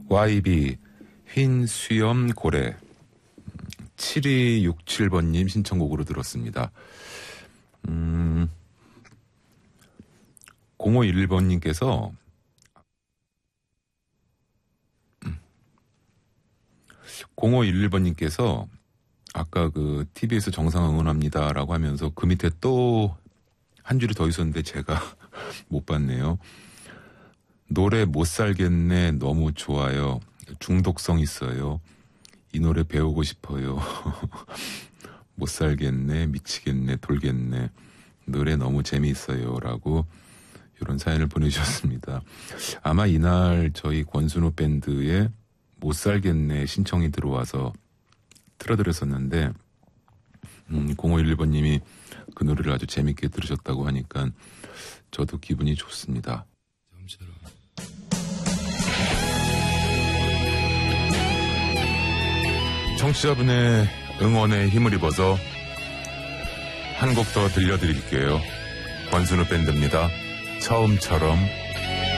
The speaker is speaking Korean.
YB 흰 수염 고래 7267번님 신청곡으로 들었습니다. 0511번님께서 아까 그 TBS 정상 응원합니다라고 하면서 그 밑에 또 한 줄이 더 있었는데 제가 못 봤네요. 노래 못 살겠네 너무 좋아요. 중독성 있어요. 이 노래 배우고 싶어요. 못 살겠네 미치겠네 돌겠네 노래 너무 재미있어요 라고 이런 사연을 보내주셨습니다. 아마 이날 저희 권순우 밴드에 못 살겠네 신청이 들어와서 틀어드렸었는데 0511번님이 그 노래를 아주 재밌게 들으셨다고 하니까 저도 기분이 좋습니다. 청취자분의 응원에 힘을 입어서 한 곡 더 들려드릴게요. 권순우 밴드입니다. 처음처럼.